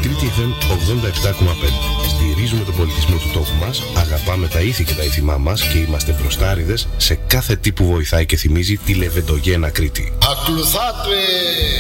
Κρήτη FM 87,5. Στηρίζουμε τον πολιτισμό του τόπου μας, αγαπάμε τα ήθη και τα ήθιμά μας και είμαστε μπροστάριδες σε κάθε τι που βοηθάει και θυμίζει τη λεβεντογένα Κρήτη. Ακολουθάτε!